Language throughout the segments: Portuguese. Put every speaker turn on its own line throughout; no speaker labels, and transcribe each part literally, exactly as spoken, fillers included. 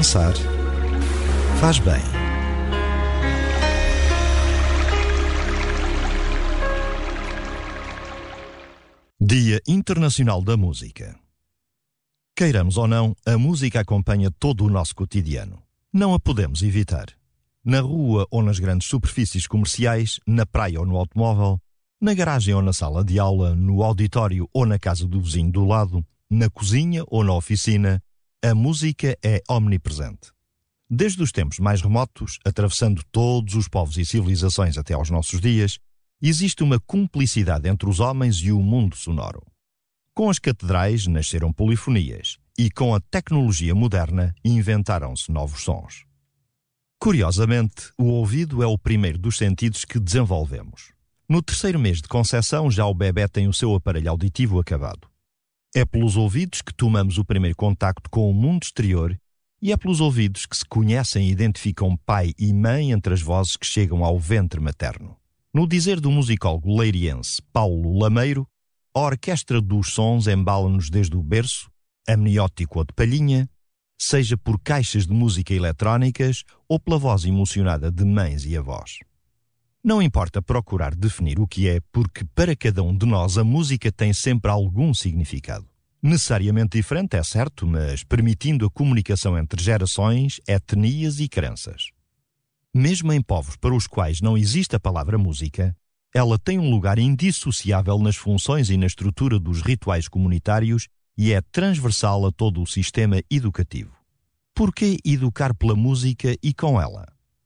Pensar faz bem. Dia Internacional da Música. Queiramos ou não, a música acompanha todo o nosso cotidiano. Não a podemos evitar. Na rua ou nas grandes superfícies comerciais, na praia ou no automóvel, na garagem ou na sala de aula, no auditório ou na casa do vizinho do lado, na cozinha ou na oficina, a música é omnipresente. Desde os tempos mais remotos, atravessando todos os povos e civilizações até aos nossos dias, existe uma cumplicidade entre os homens e o mundo sonoro. Com as catedrais nasceram polifonias e com a tecnologia moderna inventaram-se novos sons. Curiosamente, o ouvido é o primeiro dos sentidos que desenvolvemos. No terceiro mês de concepção já o bebé tem o seu aparelho auditivo acabado. É pelos ouvidos que tomamos o primeiro contacto com o mundo exterior e é pelos ouvidos que se conhecem e identificam pai e mãe entre as vozes que chegam ao ventre materno. No dizer do musicólogo leiriense Paulo Lameiro, a orquestra dos sons embala-nos desde o berço, amniótico ou de palhinha, seja por caixas de música eletrónicas ou pela voz emocionada de mães e avós. Não importa procurar definir o que é, porque para cada um de nós a música tem sempre algum significado. Necessariamente diferente, é certo, mas permitindo a comunicação entre gerações, etnias e crenças. Mesmo em povos para os quais não existe a palavra música, ela tem um lugar indissociável nas funções e na estrutura dos rituais comunitários e é transversal a todo o sistema educativo. Por que educar pela música e com ela?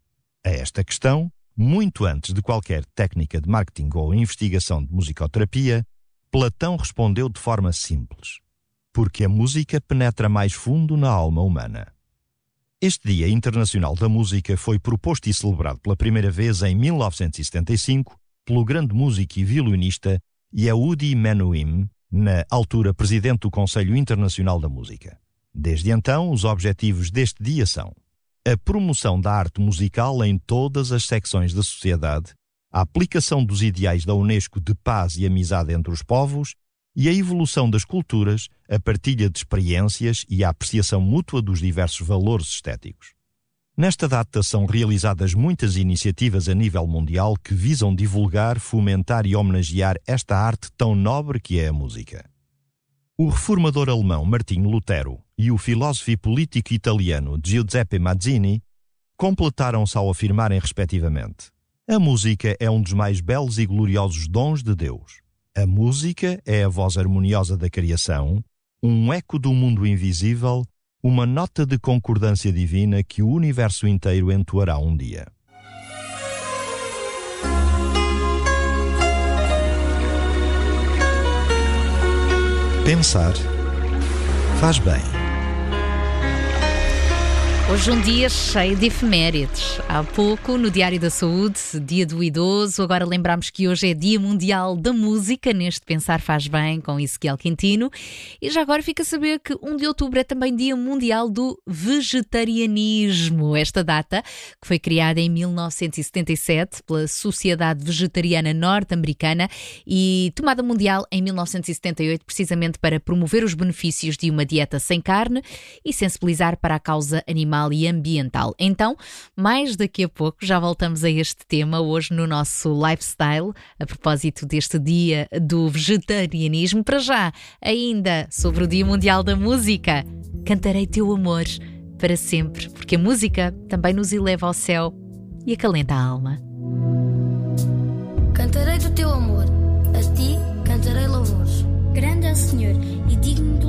A esta questão, muito antes de qualquer técnica de marketing ou investigação de musicoterapia, Platão respondeu de forma simples: porque a música penetra mais fundo na alma humana. Este Dia Internacional da Música foi proposto e celebrado pela primeira vez em mil novecentos e setenta e cinco pelo grande músico e violinista Yehudi Menuhin, na altura presidente do Conselho Internacional da Música. Desde então, os objetivos deste dia são a promoção da arte musical em todas as secções da sociedade, a aplicação dos ideais da Unesco de paz e amizade entre os povos e a evolução das culturas, a partilha de experiências e a apreciação mútua dos diversos valores estéticos. Nesta data são realizadas muitas iniciativas a nível mundial que visam divulgar, fomentar e homenagear esta arte tão nobre que é a música. O reformador alemão Martinho Lutero e o filósofo e político italiano Giuseppe Mazzini completaram-se ao afirmarem respectivamente: a música é um dos mais belos e gloriosos dons de Deus. A música é a voz harmoniosa da criação, um eco do mundo invisível, uma nota de concordância divina que o universo inteiro entoará um dia. Pensar faz bem.
Hoje um dia cheio de efemérides. Há pouco, no Diário da Saúde, Dia do Idoso, agora lembramos que hoje é Dia Mundial da Música, neste Pensar Faz Bem, com Ezequiel Quintino. E já agora fica a saber que um de outubro é também Dia Mundial do Vegetarianismo. Esta data, que foi criada em mil novecentos e setenta e sete pela Sociedade Vegetariana Norte-Americana e tomada mundial em mil novecentos e setenta e oito, precisamente para promover os benefícios de uma dieta sem carne e sensibilizar para a causa animal e ambiental. Então, mais daqui a pouco já voltamos a este tema, hoje no nosso lifestyle, a propósito deste Dia do Vegetarianismo. Para já, ainda sobre o Dia Mundial da Música, cantarei teu amor para sempre, porque a música também nos eleva ao céu e acalenta a alma.
Cantarei do teu amor, a ti cantarei louvores. Grande é o Senhor e digno do